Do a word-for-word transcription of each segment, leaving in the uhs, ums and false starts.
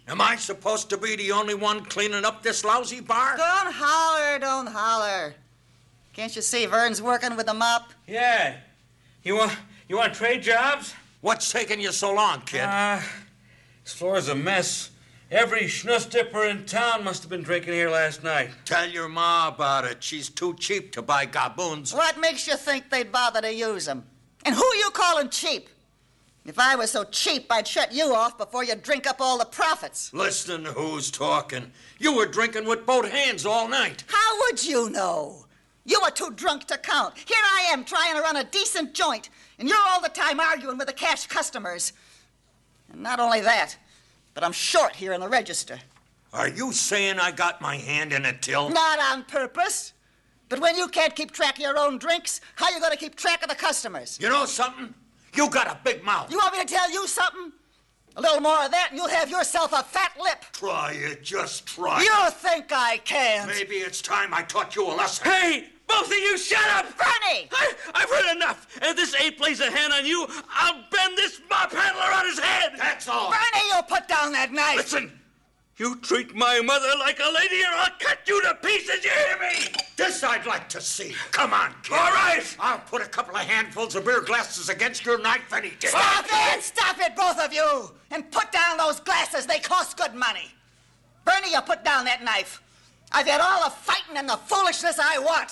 Am I supposed to be the only one cleaning up this lousy bar? Don't holler, don't holler. Can't you see Vern's working with the mop? Yeah. You want you want trade jobs? What's taking you so long, kid? Uh, this floor's a mess. Every schnuss dipper in town must have been drinking here last night. Tell your ma about it. She's too cheap to buy gaboons. What makes you think they'd bother to use them? And who you calling cheap? If I was so cheap, I'd shut you off before you drink up all the profits. Listen to who's talking. You were drinking with both hands all night. How would you know? You were too drunk to count. Here I am trying to run a decent joint, and you're all the time arguing with the cash customers. And not only that, but I'm short here in the register. Are you saying I got my hand in a till? Not on purpose. But when you can't keep track of your own drinks, how you going to keep track of the customers? You know something? You got a big mouth. You want me to tell you something? A little more of that and you'll have yourself a fat lip. Try it, just try it. You think I can't? Maybe it's time I taught you a lesson. Hey, both of you shut up! Bernie! I, I've heard enough. And if this ape plays a hand on you, I'll bend this mop handler on his head. That's all. Bernie, you put down that knife. Listen. You treat my mother like a lady or I'll cut you to pieces, you hear me? This I'd like to see. Come on, kid. All right. I'll put a couple of handfuls of beer glasses against your knife any day. Stop it! Stop it, both of you! And put down those glasses. They cost good money. Bernie, you put down that knife. I've had all the fighting and the foolishness I want.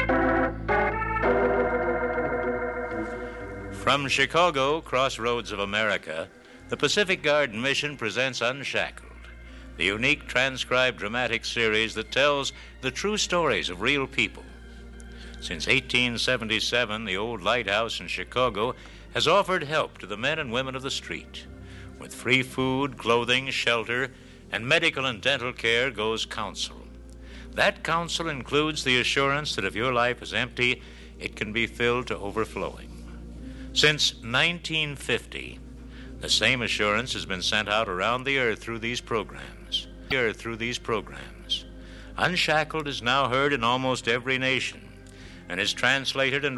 From Chicago, crossroads of America, the Pacific Garden Mission presents Unshackled, the unique transcribed dramatic series that tells the true stories of real people. Since eighteen seventy-seven, the old lighthouse in Chicago has offered help to the men and women of the street. With free food, clothing, shelter, and medical and dental care goes counsel. That counsel includes the assurance that if your life is empty, it can be filled to overflowing. Since nineteen fifty, the same assurance has been sent out around the earth through these programs. Earth through these programs. Unshackled is now heard in almost every nation and is translated and